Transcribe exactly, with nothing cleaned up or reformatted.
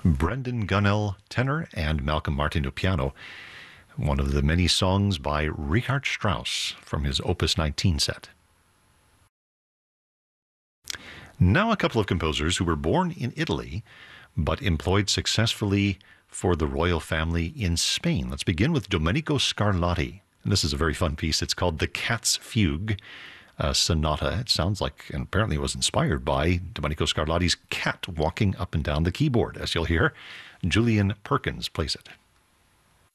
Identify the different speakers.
Speaker 1: Brendan Gunnell, tenor, and Malcolm Martineau, piano. One of the many songs by Richard Strauss from his Opus nineteen set. Now a couple of composers who were born in Italy, but employed successfully for the royal family in Spain. Let's begin with Domenico Scarlatti. And this is a very fun piece. It's called The Cat's Fugue uh, Sonata. It sounds like, and apparently it was inspired by Domenico Scarlatti's cat walking up and down the keyboard. As you'll hear, Julian Perkins plays it.